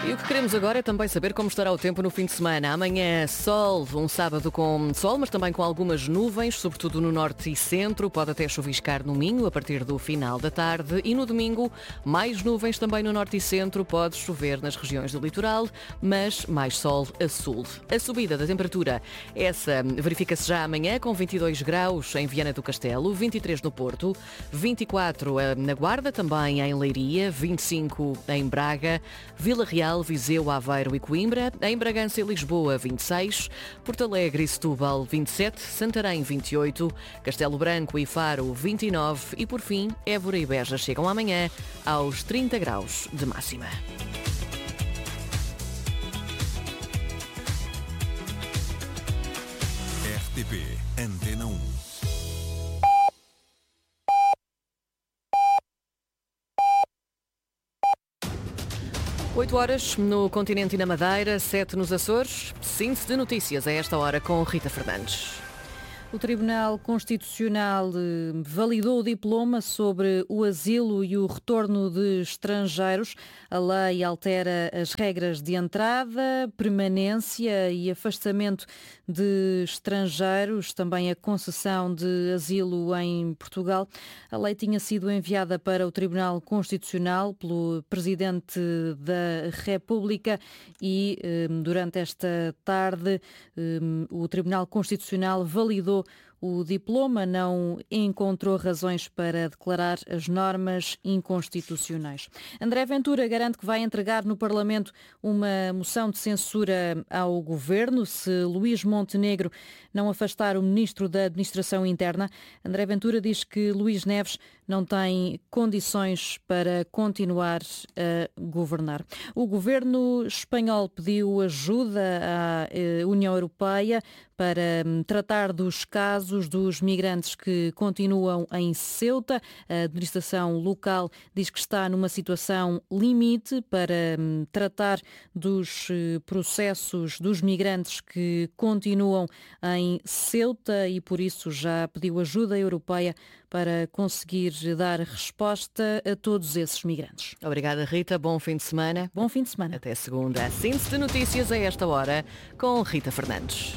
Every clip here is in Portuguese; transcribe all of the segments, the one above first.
E o que queremos agora é também saber como estará o tempo no fim de semana. Amanhã, sol, um sábado com sol, mas também com algumas nuvens, sobretudo no norte e centro. Pode até chuviscar no Minho a partir do final da tarde. E no domingo, mais nuvens também no norte e centro. Pode chover nas regiões do litoral, mas mais sol a sul. A subida da temperatura, essa verifica-se já amanhã com 22 graus em Viana do Castelo, 23 no Porto, 24 na Guarda, também em Leiria, 25 em Braga, Vila Real, Viseu, Aveiro e Coimbra, em Bragança e Lisboa 26, Porto Alegre e Setúbal 27, Santarém 28, Castelo Branco e Faro 29 e por fim Évora e Beja chegam amanhã aos 30 graus de máxima. RTP Antena 1. 8 horas no continente e na Madeira, 7 nos Açores. Síntese de notícias a esta hora com Rita Fernandes. O Tribunal Constitucional validou o diploma sobre o asilo e o retorno de estrangeiros. A lei altera as regras de entrada, permanência e afastamento de estrangeiros, também a concessão de asilo em Portugal. A lei tinha sido enviada para o Tribunal Constitucional pelo Presidente da República e durante esta tarde o Tribunal Constitucional validou o diploma, não encontrou razões para declarar as normas inconstitucionais. André Ventura garante que vai entregar no Parlamento uma moção de censura ao Governo se Luís Montenegro não afastar o Ministro da Administração Interna. André Ventura diz que Luís Neves não tem condições para continuar a governar. O Governo espanhol pediu ajuda à União Europeia para tratar dos casos dos migrantes que continuam em Ceuta. A administração local diz que está numa situação limite para tratar dos processos dos migrantes que continuam em Ceuta e por isso já pediu ajuda europeia para conseguir dar resposta a todos esses migrantes. Obrigada, Rita. Bom fim de semana. Bom fim de semana. Até segunda. Síntese de notícias a esta hora com Rita Fernandes.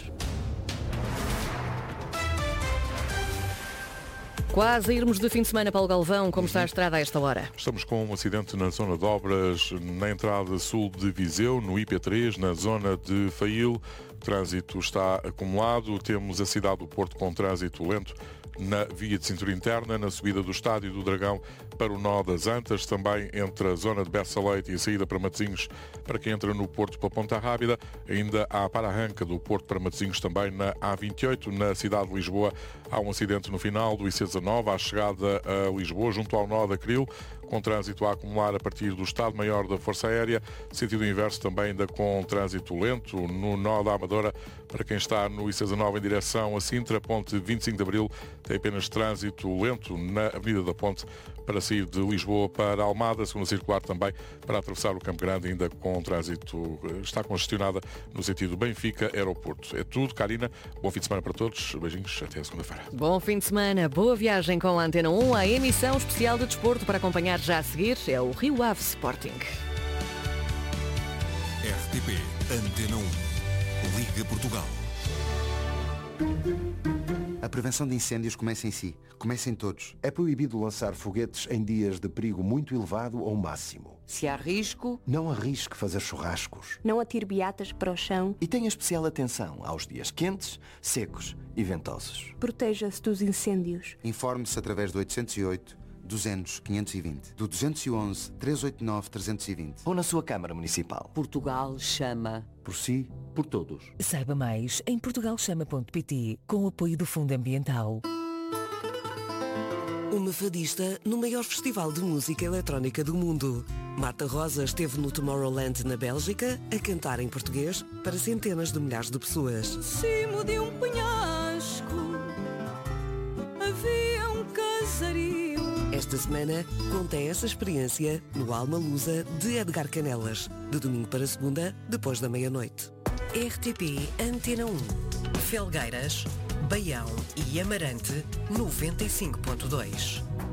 Quase a irmos de fim de semana, Paulo Galvão. Como está a estrada a esta hora? Estamos com um acidente na zona de obras, na entrada sul de Viseu, no IP3, na zona de Fail. O trânsito está acumulado. Temos a cidade do Porto com trânsito lento na via de cintura interna, na subida do Estádio do Dragão para o nó das Antas, também entre a zona de Bessa Leite e a saída para Matosinhos, para quem entra no Porto pela Ponta Rábida. Ainda há a para-arranca do Porto para Matosinhos também na A28. Na cidade de Lisboa há um acidente no final do IC19, à chegada a Lisboa, junto ao nó da Cril, com trânsito a acumular a partir do Estado-Maior da Força Aérea. Sentido inverso também ainda com trânsito lento no nó da Amadora, para quem está no IC19 em direção a Sintra, ponte 25 de Abril, tem apenas trânsito lento na Avenida da Ponte para sair de Lisboa para Almada, segunda circular também para atravessar o Campo Grande, ainda com trânsito, está congestionada no sentido Benfica-Aeroporto. É tudo, Karina. Bom fim de semana para todos. Beijinhos, até a segunda-feira. Bom fim de semana, boa viagem com a Antena 1. A emissão especial de desporto para acompanhar já a seguir é o Rio Ave Sporting. RTP Antena 1. Liga Portugal. A prevenção de incêndios começa em si. Começa em todos. É proibido lançar foguetes em dias de perigo muito elevado ou máximo. Se há risco, não arrisque fazer churrascos. Não atire beatas para o chão. E tenha especial atenção aos dias quentes, secos e ventosos. Proteja-se dos incêndios. Informe-se através do 808 200 520, do 211 389 320. Ou na sua Câmara Municipal. Portugal chama. Por si, por todos. Saiba mais em portugalchama.pt, com o apoio do Fundo Ambiental. Uma fadista no maior festival de música eletrónica do mundo. Marta Rosa esteve no Tomorrowland, na Bélgica, a cantar em português para centenas de milhares de pessoas. Cimo de um penhasco havia um casario. Esta semana, conta essa experiência no Alma Lusa de Edgar Canelas, de domingo para segunda, depois da meia-noite. RTP Antena 1. Felgueiras, Baião e Amarante, 95.2.